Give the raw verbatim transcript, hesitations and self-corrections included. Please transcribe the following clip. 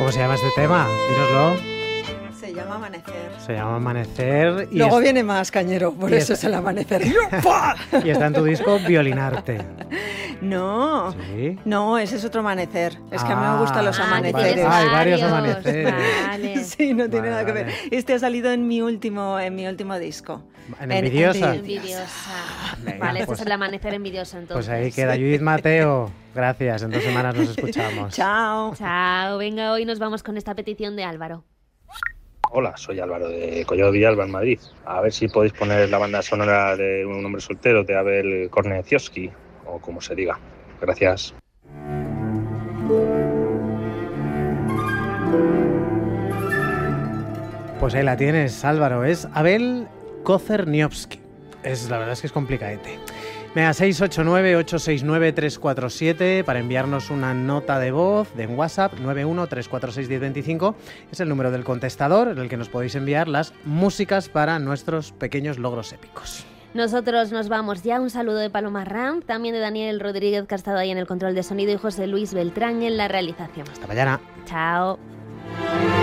¿Cómo se llama este tema? Dínoslo. Se llama Amanecer. Se llama Amanecer. Y Luego es... viene más, Cañero, por y eso es... es el Amanecer. Y está en tu disco Violinarte. No, ¿Sí? no, ese es otro amanecer. Es que a mí Ah, me gustan los Ah, amaneceres. Hay varios varios, amaneceres. Vale. Sí, no tiene Vale, nada que vale. ver. Este ha salido en mi último, en mi último disco. ¿En Envidiosa? Envidiosa. Venga, Vale, este pues- es el amanecer envidioso entonces. Pues ahí queda Judith Mateo. Gracias, en dos semanas nos escuchamos. Chao. Chao, venga, hoy nos vamos con esta petición de Álvaro. Hola, soy Álvaro de Collado Villalba, en Madrid. A ver si podéis poner la banda sonora de Un hombre soltero de Abel Korneciowski, o como se diga. Gracias. Pues ahí la tienes, Álvaro. Es Abel Korneciowski. Es, la verdad es que es complicadete. Venga, seis ocho nueve, ocho seis nueve, tres cuatro siete para enviarnos una nota de voz de WhatsApp nueve uno tres cuatro seis uno cero dos cinco. Es el número del contestador en el que nos podéis enviar las músicas para nuestros pequeños logros épicos. Nosotros nos vamos ya. Un saludo de Paloma Ram, también de Daniel Rodríguez, que ha estado ahí en el control de sonido, y José Luis Beltrán en la realización. Hasta mañana. Chao.